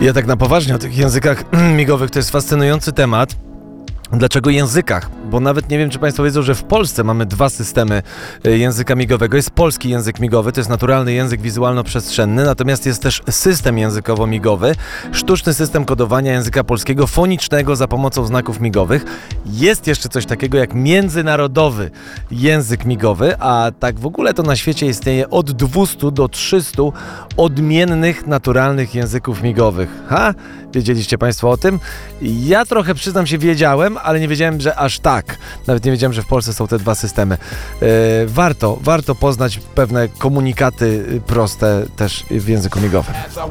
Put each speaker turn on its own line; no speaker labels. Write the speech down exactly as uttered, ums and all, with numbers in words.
Ja tak na poważnie o tych językach migowych, to jest fascynujący temat. Dlaczego językach? Bo nawet nie wiem, czy Państwo wiedzą, że w Polsce mamy dwa systemy języka migowego. Jest polski język migowy, to jest naturalny język wizualno-przestrzenny, natomiast jest też system językowo-migowy, sztuczny system kodowania języka polskiego fonicznego za pomocą znaków migowych. Jest jeszcze coś takiego jak międzynarodowy język migowy, a tak w ogóle to na świecie istnieje od dwustu do trzystu odmiennych, naturalnych języków migowych. Ha? Wiedzieliście Państwo o tym? Ja trochę, przyznam się, wiedziałem, ale nie wiedziałem, że aż tak. Nawet nie wiedziałem, że w Polsce są te dwa systemy. Yy, warto, warto poznać pewne komunikaty proste też w języku migowym.